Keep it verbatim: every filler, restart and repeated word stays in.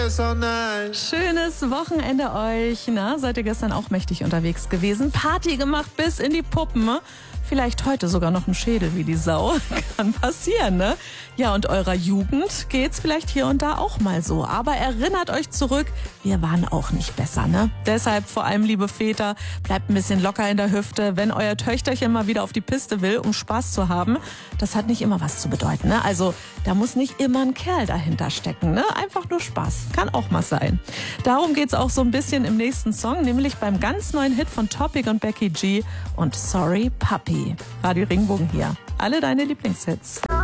Schönes Wochenende euch. Na, seid ihr gestern auch mächtig unterwegs gewesen? Party gemacht bis in die Puppen. Vielleicht heute sogar noch ein Schädel wie die Sau. Kann passieren, ne? Ja, und eurer Jugend geht's vielleicht hier und da auch mal so. Aber erinnert euch zurück, wir waren auch nicht besser, ne? Deshalb vor allem, liebe Väter, bleibt ein bisschen locker in der Hüfte. Wenn euer Töchterchen mal wieder auf die Piste will, um Spaß zu haben, das hat nicht immer was zu bedeuten, ne? Also, da muss nicht immer ein Kerl dahinter stecken, ne? Einfach nur Spaß. Kann auch mal sein. Darum geht's auch so ein bisschen im nächsten Song, nämlich beim ganz neuen Hit von Topic und Becky G und Sorry Puppy. Radio Regenbogen hier. Alle deine Lieblingshits.